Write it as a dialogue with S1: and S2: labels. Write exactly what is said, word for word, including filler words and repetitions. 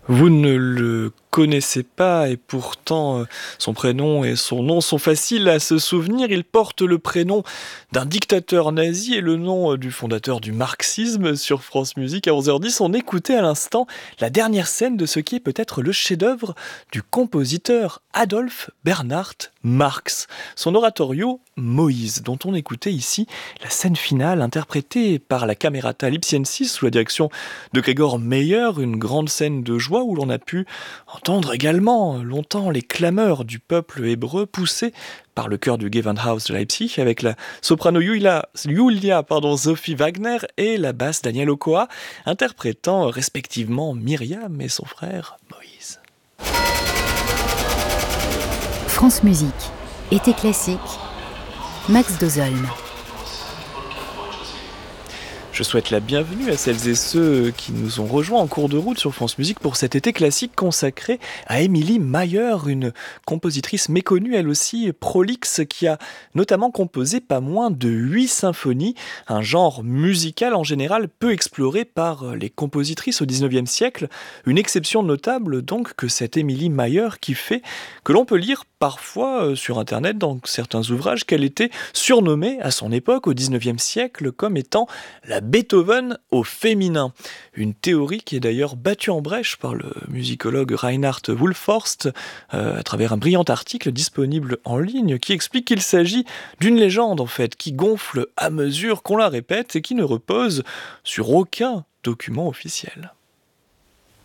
S1: Vous ne le connaissez pas et pourtant euh, son prénom et son nom sont faciles à se souvenir. Il porte le prénom d'un dictateur nazi et le nom euh, du fondateur du marxisme. Sur France Musique à onze heures dix. On écoutait à l'instant la dernière scène de ce qui est peut-être le chef-d'œuvre du compositeur Adolf Bernhard Marx. Son oratorio Moïse, dont on écoutait ici la scène finale interprétée par la Camerata Lipsiensis sous la direction de Gregor Meyer, une grande scène de joie où l'on a pu entendre également longtemps les clameurs du peuple hébreu poussées par le chœur du Gewandhaus de Leipzig avec la soprano Julia, Julia pardon, Sophie Wagner et la basse Daniel Ochoa interprétant respectivement Myriam et son frère Moïse.
S2: France Musique, été classique, Max Dozolm.
S1: Je souhaite la bienvenue à celles et ceux qui nous ont rejoints en cours de route sur France Musique pour cet été classique consacré à Emilie Mayer, une compositrice méconnue elle aussi, prolixe, qui a notamment composé pas moins de huit symphonies, un genre musical en général peu exploré par les compositrices au dix-neuvième siècle. Une exception notable donc que cette Emilie Mayer qui fait que l'on peut lire parfois sur internet dans certains ouvrages qu'elle était surnommée à son époque au dix-neuvième siècle comme étant la Beethoven au féminin. Une théorie qui est d'ailleurs battue en brèche par le musicologue Reinhard Wulfhorst euh, à travers un brillant article disponible en ligne qui explique qu'il s'agit d'une légende en fait qui gonfle à mesure qu'on la répète et qui ne repose sur aucun document officiel.